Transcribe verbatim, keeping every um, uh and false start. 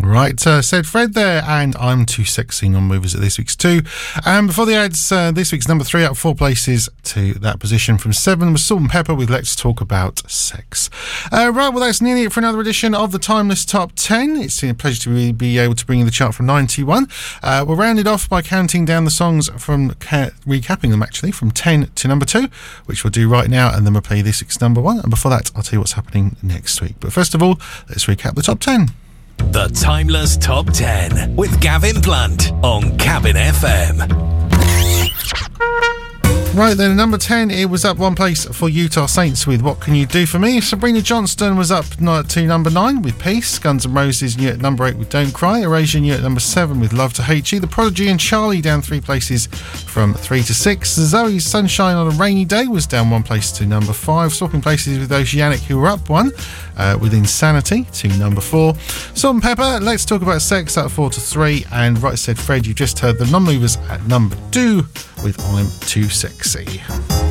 Right, uh, said Fred there, and I'm Too Sexy non-movers at this week's two. And before the ads, uh, this week's number three, up four places to that position from seven was Salt and Pepper with Let's Talk About Sex. Uh, right, well, that's nearly it for another edition of the Timeless Top ten. It's a pleasure to be, be able to bring you the chart from ninety-one. Uh, we'll round it off by counting down the songs from, ca- recapping them actually, from ten to number two, which we'll do right now, and then we'll play this week's number one. And before that, I'll tell you what's happening next week. But first of all, let's recap the top ten. The Timeless Top ten with Gavin Blunt on Cabin F M. Right then, number ten, it was up one place for Utah Saints with What Can You Do For Me. Sabrina Johnston was up to number nine with Peace. Guns N' Roses new at number eight with Don't Cry. Erasure new at number seven with Love to Hate You. The Prodigy and Charlie down three places from three to six. Zoe's Sunshine on a Rainy Day was down one place to number five. Swapping places with Oceanic, who were up one uh, with Insanity to number four. Salt and Pepper, Let's Talk About Sex at four to three. And Right Said Fred, you just heard the non-movers at number two with I'm Too Sexy.